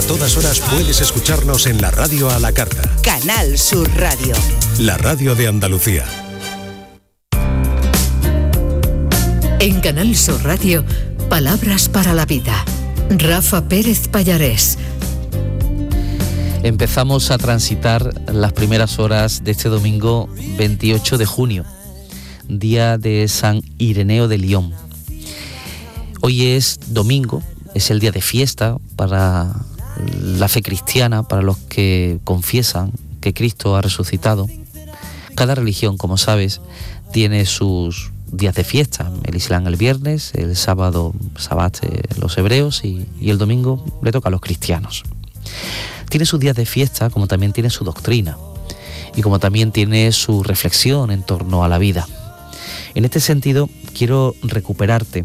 todas horas puedes escucharnos en la radio a la carta. Canal Sur Radio. La radio de Andalucía. En Canal Sur Radio, Palabras para la Vida. Rafa Pérez Pallarés. Empezamos a transitar las primeras horas de este domingo 28 de junio, día de San Ireneo de Lyon. Hoy es domingo, es el día de fiesta para la fe cristiana, para los que confiesan que Cristo ha resucitado. Cada religión, como sabes, tiene sus días de fiesta. El Islam el viernes, el sábado, Sabbat, los hebreos y el domingo le toca a los cristianos. Tiene sus días de fiesta, como también tiene su doctrina y como también tiene su reflexión en torno a la vida. En este sentido, quiero recuperarte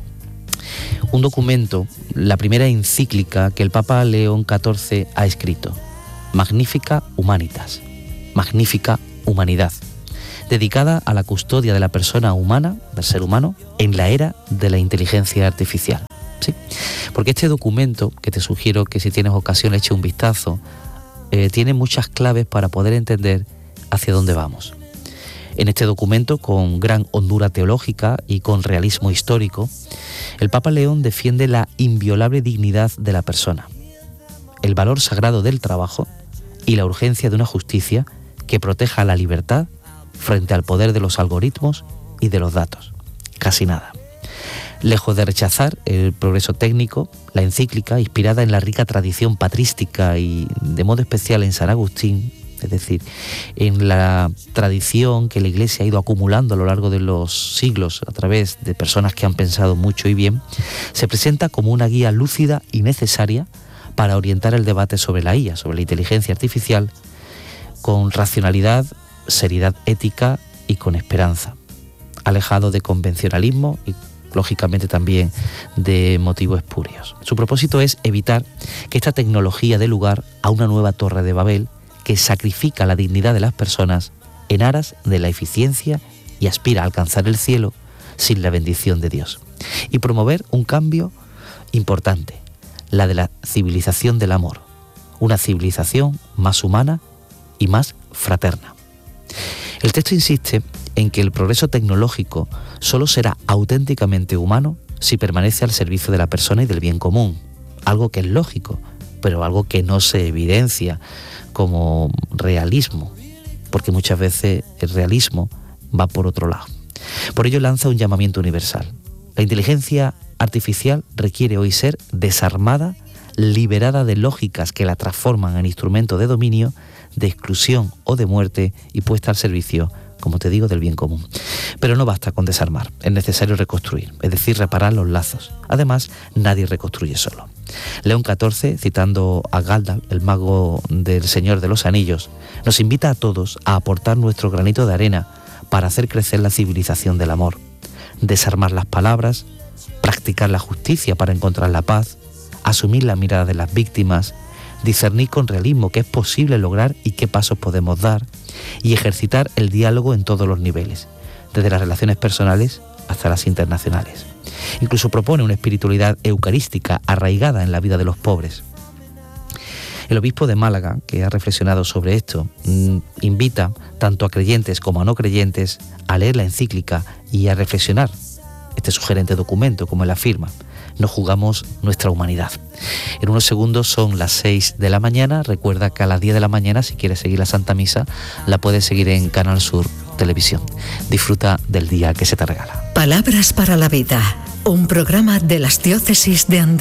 un documento, la primera encíclica que el Papa León XIV ha escrito, Magnificat Humanitas, Magnífica Humanidad, dedicada a la custodia de la persona humana, del ser humano, en la era de la inteligencia artificial. ¿Sí? Porque este documento, que te sugiero que si tienes ocasión le eche un vistazo, tiene muchas claves para poder entender hacia dónde vamos. En este documento, con gran hondura teológica y con realismo histórico, el Papa León defiende la inviolable dignidad de la persona, el valor sagrado del trabajo y la urgencia de una justicia que proteja la libertad frente al poder de los algoritmos y de los datos. Casi nada. Lejos de rechazar el progreso técnico, la encíclica, inspirada en la rica tradición patrística y de modo especial en San Agustín, es decir, en la tradición que la Iglesia ha ido acumulando a lo largo de los siglos a través de personas que han pensado mucho y bien, se presenta como una guía lúcida y necesaria para orientar el debate sobre la IA, sobre la inteligencia artificial, con racionalidad, seriedad ética y con esperanza, alejado de convencionalismo y lógicamente también de motivos espurios. Su propósito es evitar que esta tecnología dé lugar a una nueva Torre de Babel que sacrifica la dignidad de las personas en aras de la eficiencia y aspira a alcanzar el cielo sin la bendición de Dios. Y promover un cambio importante, la de la civilización del amor, una civilización más humana y más fraterna. El texto insiste en que el progreso tecnológico solo será auténticamente humano si permanece al servicio de la persona y del bien común, algo que es lógico, pero algo que no se evidencia como realismo, porque muchas veces el realismo va por otro lado. Por ello lanza un llamamiento universal. La inteligencia artificial requiere hoy ser desarmada, liberada de lógicas que la transforman en instrumento de dominio, de exclusión o de muerte y puesta al servicio, como te digo, del bien común. Pero no basta con desarmar, es necesario reconstruir, es decir, reparar los lazos. Además, nadie reconstruye solo. León XIV, citando a Gandalf, el mago del Señor de los Anillos, nos invita a todos a aportar nuestro granito de arena para hacer crecer la civilización del amor, desarmar las palabras, practicar la justicia para encontrar la paz, asumir la mirada de las víctimas, discernir con realismo qué es posible lograr y qué pasos podemos dar, y ejercitar el diálogo en todos los niveles, desde las relaciones personales hasta las internacionales. Incluso propone una espiritualidad eucarística arraigada en la vida de los pobres. El obispo de Málaga, que ha reflexionado sobre esto, invita tanto a creyentes como a no creyentes a leer la encíclica y a reflexionar este sugerente documento, como él afirma. No jugamos nuestra humanidad. En unos segundos son las 6 de la mañana. Recuerda que a las 10 de la mañana, si quieres seguir la Santa Misa, la puedes seguir en Canal Sur Televisión. Disfruta del día que se te regala. Palabras para la Vida, un programa de las diócesis de Andalucía.